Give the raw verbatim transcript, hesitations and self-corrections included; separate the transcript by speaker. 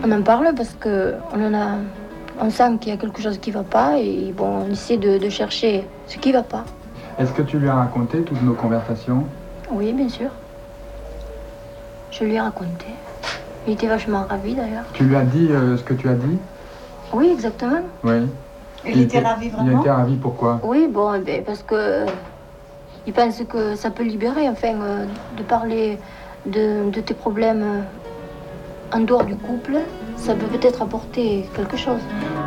Speaker 1: On en parle parce que on en a, on sent qu'il y a quelque chose qui ne va pas et bon, on essaie de, de chercher ce qui ne va pas.
Speaker 2: Est-ce que tu lui as raconté toutes nos conversations?
Speaker 1: Oui, bien sûr. Je lui ai raconté. Il était vachement ravi d'ailleurs.
Speaker 2: Tu lui as dit euh, ce que tu as dit?
Speaker 1: Oui, exactement.
Speaker 2: Oui.
Speaker 3: Il, il était, était ravi vraiment?
Speaker 2: Il était ravi, pourquoi?
Speaker 1: Oui, bon, eh bien, parce que il pense que ça peut libérer, enfin, euh, de parler de, de tes problèmes euh, en dehors du couple, ça peut peut-être apporter quelque chose.